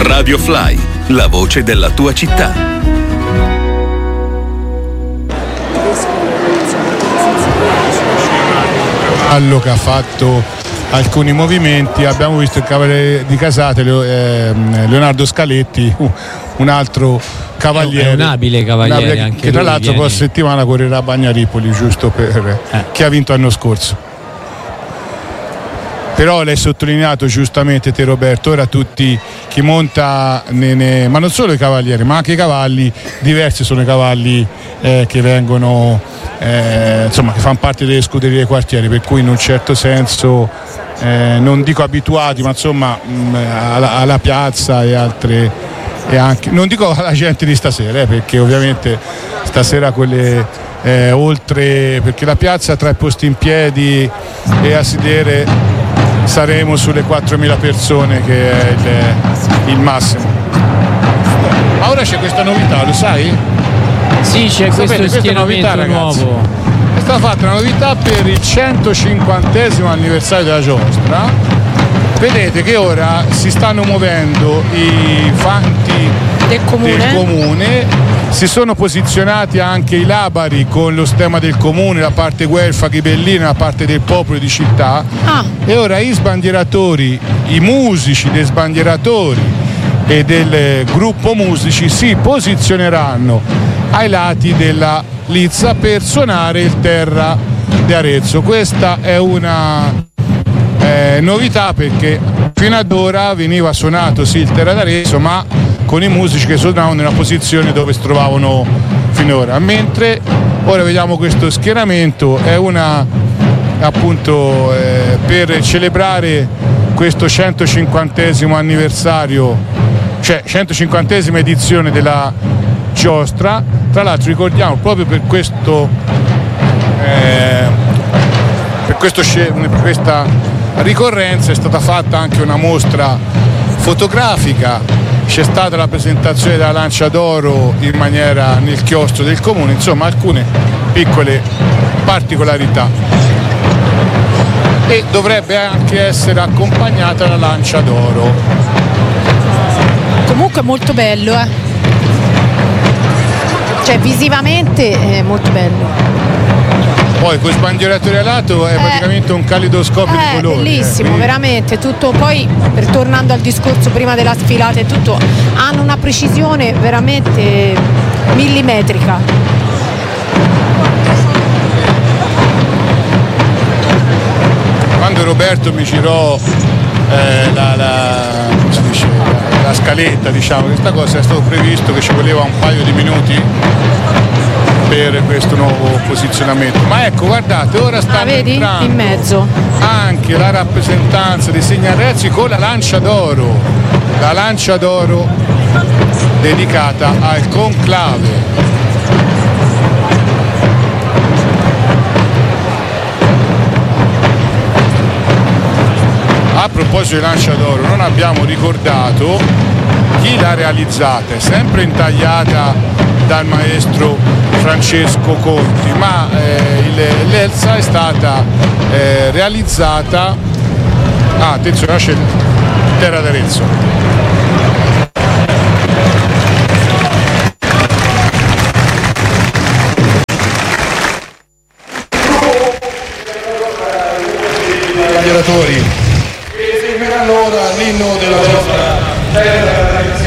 Radio Fly, la voce della tua città. Che ha fatto alcuni movimenti, abbiamo visto il cavaliere di Casate, Leonardo Scaletti, un altro cavaliere, un abile cavaliere anche che tra l'altro la prossima settimana correrà a Bagnaripoli, giusto per chi ha vinto l'anno scorso. Però l'hai sottolineato giustamente te, Roberto, ora tutti chi monta ma non solo i cavalieri ma anche i cavalli, diversi sono i cavalli che vengono insomma che fanno parte delle scuderie dei quartieri, per cui in un certo senso non dico abituati ma insomma alla piazza e altre, e anche non dico alla gente di stasera perché ovviamente stasera quelle oltre, perché la piazza tra i posti in piedi e a sedere saremo sulle 4.000 persone, che è il massimo. Ma ora c'è questa novità, lo sai? Sì, c'è questo schieramento novità, nuovo. È stata fatta una novità per il 150° anniversario della giostra. Vedete che ora si stanno muovendo i fanti del comune. Si sono posizionati anche i labari con lo stemma del comune, la parte guelfa ghibellina, la parte del popolo di città. E ora i sbandieratori, i musici dei sbandieratori e del gruppo musici si posizioneranno ai lati della Lizza per suonare il Terra di Arezzo. Questa è una novità, perché fino ad ora veniva suonato sì il Terra d'Arezzo, ma con i musici che suonavano nella posizione dove si trovavano finora, mentre ora vediamo questo schieramento è una appunto per celebrare questo 150° anniversario, cioè 150ª edizione della giostra. Tra l'altro ricordiamo proprio per questa ricorrenza è stata fatta anche una mostra fotografica, c'è stata la presentazione della Lancia d'Oro nel chiostro del comune, insomma alcune piccole particolarità, e dovrebbe anche essere accompagnata la Lancia d'Oro. Comunque molto bello, cioè visivamente è molto bello. Poi con sbandieratori a lato è praticamente un calidoscopio di colori. Bellissimo, veramente, tutto. Poi tornando al discorso prima della sfilata e tutto, hanno una precisione veramente millimetrica. Quando Roberto mi girò la scaletta, diciamo, questa cosa è stato previsto che ci voleva un paio di minuti per questo nuovo posizionamento, ma ecco, guardate, ora stanno entrando in mezzo anche la rappresentanza di Segnarezzi con la Lancia d'Oro dedicata al conclave. A proposito di Lancia d'Oro, non abbiamo ricordato chi l'ha realizzata, è sempre intagliata dal maestro Francesco Conti, ma l'Elsa è stata realizzata, attenzione, c'è Terra d'Arezzo. Sbandieratori, eseguiranno ora l'inno della giostra Terra d'Arezzo.